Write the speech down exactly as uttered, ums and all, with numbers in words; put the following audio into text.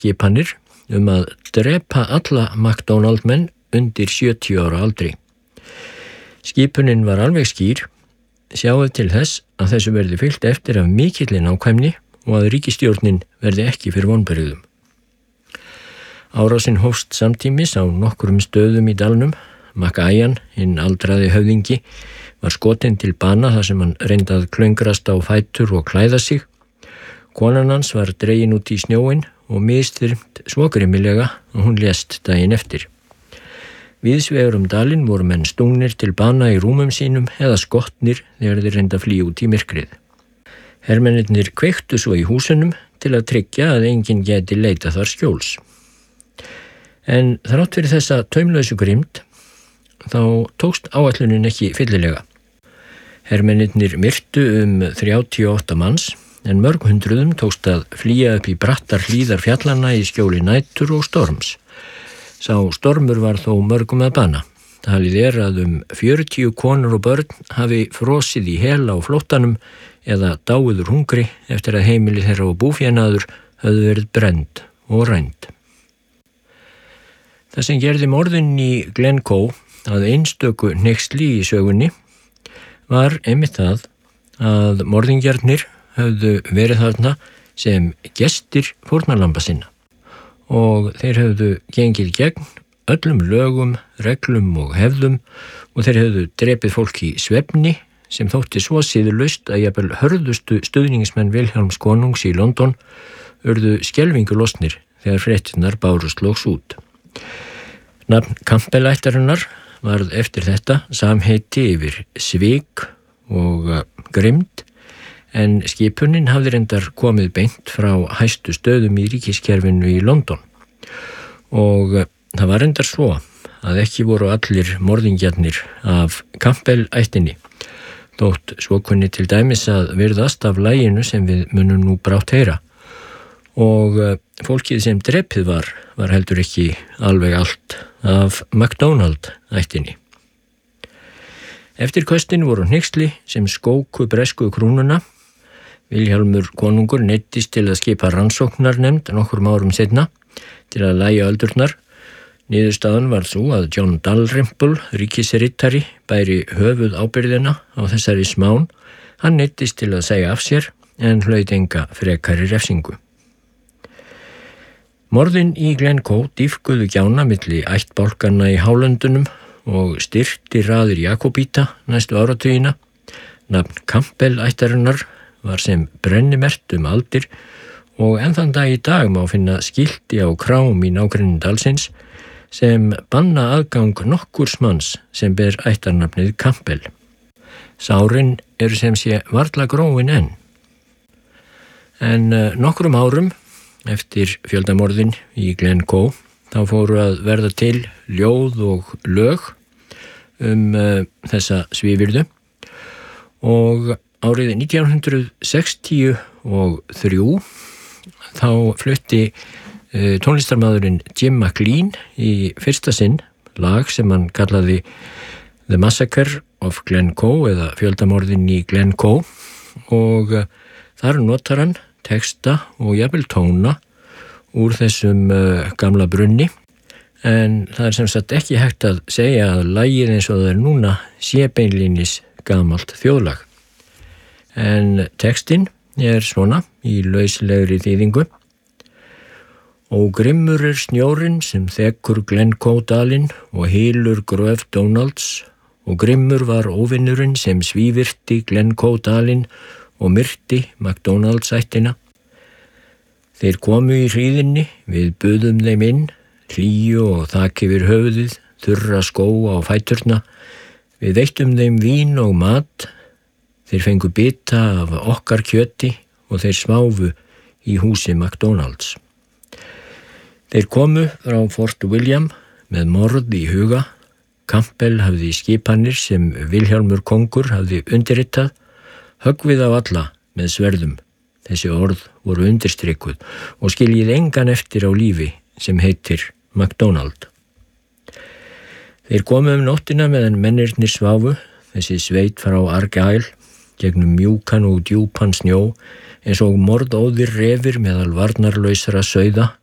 skipanir um að drepa alla McDonald menn undir sjötíu ára aldri. Skipunin var alveg skýr, sjáðu til þess að þessu verði fylgt eftir af mikilli nákvæmni og að ríkisstjórnin verði ekki fyrir vonbrigðum. Árásin hófst samtímis á nokkrum stöðum í dalnum. MacIan, hinn aldraði höfðingi, var skotinn til bana þar sem hann reyndi að klöngrast á fætur og klæða sig. Konan hans var dregin út í snjóinn og misþyrmt svo grimmilega að hún lést daginn eftir. Víðsvegar um dalinn voru menn stungnir til bana í rúmum sínum eða skotnir þegar þeir reynda að flýja út í myrkrið. Hermennirnir kveiktu svo í húsunum til að tryggja að enginn gæti leita þar skjóls. En þrátt fyrir þessa taumlausu grimmd þá tókst áætlunin ekki fyllilega. Hermennirnir myrtu um þrjátíu og átta manns en mörg hundruðum tókst að flýja upp í brattar hlíðar fjallanna í skjóli nætur og storms. Sá stormur var þó mörgum að bana. Talið er að um fjörutíu konur og börn hafi frosið í hel á flóttanum eða dáið úr hungri eftir að heimili þeirra og búfénaður höfðu verið brennd og rænd. Það sem gerði morðin í Glencoe að einstöku hneyksli í sögunni var einmitt það að morðingjarnir höfðu verið þarna sem gestir fórnarlamba sinna og þeir höfðu gengið gegn öllum lögum, reglum og hefðum og þeir höfðu drepið fólk í svefni sem þótti svo siðlaust að jafnvel hörðustu stuðningsmenn Vilhjálms konungs í London urðu skelfingu lostnir þegar fréttirnar bárust loks út. Nafn Campbell-ættarinnar varð eftir þetta samheiti yfir svik og grimmd en skipunin hafði reyndar komið beint frá hæstu stöðum í ríkiskerfinu í London og það var reyndar svo að ekki voru allir morðingjarnir af Campbell-ættinni þótt svo kunni til dæmis að virðast af laginu sem við munum nú brátt heyra og fólkið sem drepið var var heldur ekki alveg allt af MacDonald-ættinni. Eftir köstin voru hneyksli sem skóku bresku krúnuna. Vilhjálmur konungur neyddist til að skipa rannsóknarnefnd nokkrum árum seinna til að lægja öldurnar. Niðurstaðan var svo að John Dalrymple, ríkisriddari, bæri höfuð ábyrgðina á þessari smán. Hann neyddist til að segja af sér en hlaut enga frekari refsingu. Morðin í Glencoe dýfkuðu gjána milli ættbálkanna í Hálöndunum og styrkti raðir Jakobíta næstu áratugina. Nafn Campbell-ættarinnar var sem brennimert um aldir og enn þann dag í dag má finna skilti á krám í nágrenni dalsins sem banna aðgang nokkurs manns sem ber ættarnafnið Campbell. Sárin eru sem sé varla gróin enn. En uh, nokkrum árum eftir fjöldamorðin í Glencoe þá fóru að verða til ljóð og lög um uh, þessa svívirðu og árið nítján hundrað sextíu og þrjú þá flutti uh, tónlistarmaðurinn Jim McLean í fyrsta sinn lag sem hann kallaði The Massacre of Glencoe eða fjöldamorðin í Glencoe og uh, þar notar hann texta og jafnvel tóna úr þessum uh, gamla brunni en það er sem sagt ekki hægt að segja að lagið eins og það er núna sé beinlínis gamalt þjóðlag. En textin er svona í lauslegri þýðingu. Og grimmur er snjórinn sem þekkur Glencoe dalinn og hylur gröf Donalds og grimmur var óvinnurinn sem svívirti Glencoe dalinn og myrti MacDonalds ættina. Þeir komu í hríðinni, við buðum þeim inn, hlýju og þak yfir höfuðið, þurra skó á fæturna. Við veittum þeim vín og mat, þeir fengu bita af okkar kjöti og þeir sváfu í húsi MacDonalds. Þeir komu frá Fort William með morð í huga. Campbell hafði skipanir sem Vilhjálmur kongur hafði undirritað, höggvið á alla með sverðum. Þessi orð voru undirstrikuð og skiljið engan eftir á lífi sem heitir MacDonald. Þeir komu um nóttina meðan mennirnir sváfu, þessi sveit frá Argyle, gegnum mjúkan og djúpan snjó, eins og morðóðir refir meðal varnarlausra sauða,